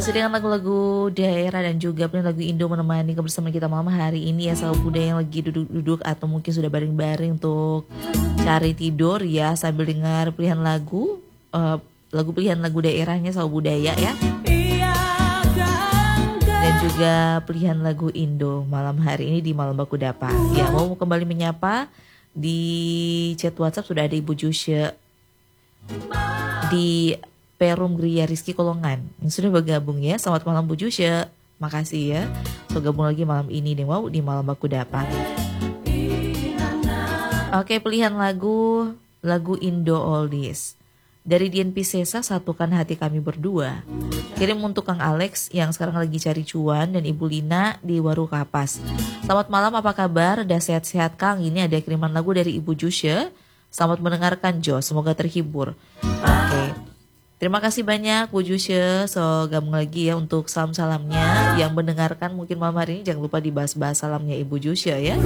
Masih dengan lagu-lagu daerah dan juga lagu Indo menemani kebersamaan kita malam hari ini ya, sahabat budaya yang lagi duduk-duduk atau mungkin sudah baring-baring untuk cari tidur ya, sambil dengar pilihan lagu, pilihan lagu daerahnya sahabat budaya ya. Dan juga pilihan lagu Indo malam hari ini di Malam Baku Dapa. Ya, mau kembali menyapa di chat WhatsApp sudah ada Ibu Jusya di Perum Gria Rizky Kolongan yang sudah bergabung ya. Selamat malam Bu Jusya, makasih ya. So gabung lagi malam ini nih, wow, di Malam Baku Dapa. Oke, pilihan lagu Indo Oldies dari Dian Piscesa, Satukan Hati Kami Berdua. Kirim untuk Kang Alex yang sekarang lagi cari cuan dan Ibu Lina di Waru Kapas. Selamat malam, apa kabar? Udah sehat-sehat Kang? Ini ada kiriman lagu dari Ibu Jusya. Selamat mendengarkan Jo, semoga terhibur. Oke. Terima kasih banyak Bu Jusya. So gabung lagi ya untuk salam-salamnya. Yang mendengarkan mungkin malam hari ini jangan lupa dibahas-bahas salamnya Ibu Jusya ya.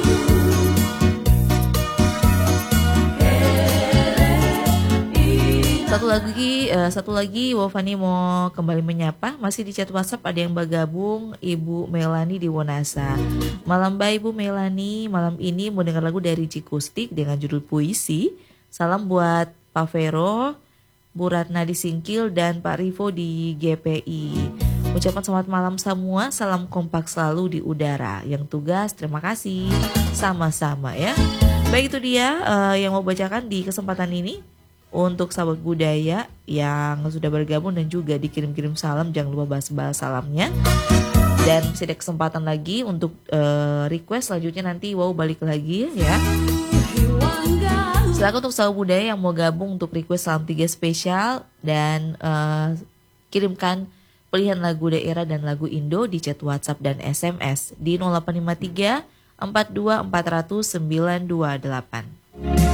Satu lagi Wofani mau kembali menyapa. Masih di chat WhatsApp ada yang bergabung, Ibu Melani di Wonasa. Malam baik Ibu Melani. Malam ini mau dengar lagu dari Cikustik dengan judul Puisi. Salam buat Pak Vero, Bu Ratna di Singkil, dan Pak Rivo di GPI. Ucapan selamat malam semua, salam kompak selalu di udara. Yang tugas terima kasih, sama-sama ya. Baik, itu dia yang mau bacakan di kesempatan ini. Untuk sahabat budaya yang sudah bergabung dan juga dikirim-kirim salam, jangan lupa bahas-bahas salamnya. Dan masih ada kesempatan lagi untuk request selanjutnya nanti wow balik lagi ya. Silakan untuk sahabat budaya yang mau gabung untuk request salam 3 spesial dan kirimkan pilihan lagu daerah dan lagu Indo di chat WhatsApp dan SMS di 0853 42 400 928.